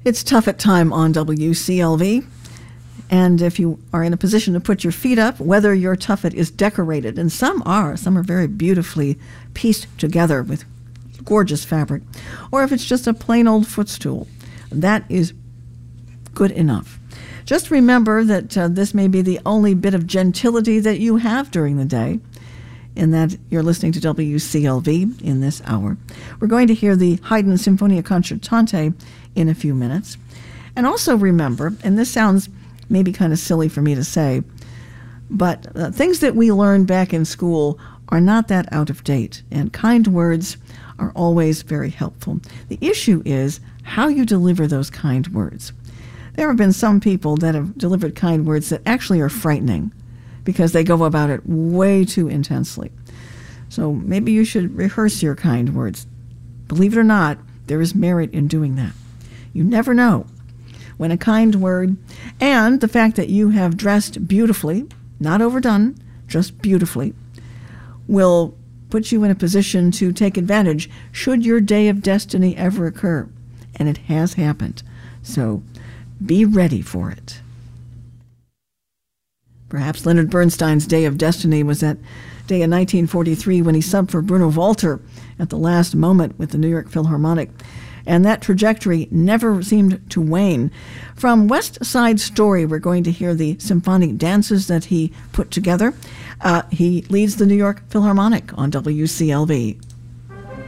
It's Tough at Time on WCLV. And if you are in a position to put your feet up, whether your tuffet is decorated, and some are very beautifully pieced together with gorgeous fabric, or if it's just a plain old footstool, that is good enough. Just remember that this may be the only bit of gentility that you have during the day, in that you're listening to WCLV in this hour. We're going to hear the Haydn Sinfonia Concertante in a few minutes. And also remember, and this sounds maybe kind of silly for me to say, but things that we learned back in school are not that out of date, and kind words are always very helpful. The issue is how you deliver those kind words. There have been some people that have delivered kind words that actually are frightening because they go about it way too intensely. So maybe you should rehearse your kind words. Believe it or not, there is merit in doing that. You never know when a kind word, and the fact that you have dressed beautifully, not overdone, just beautifully, will put you in a position to take advantage should your day of destiny ever occur. And it has happened. So be ready for it. Perhaps Leonard Bernstein's day of destiny was that day in 1943 when he subbed for Bruno Walter at the last moment with the New York Philharmonic. And that trajectory never seemed to wane. From West Side Story, we're going to hear the symphonic dances that he put together. He leads the New York Philharmonic on WCLV.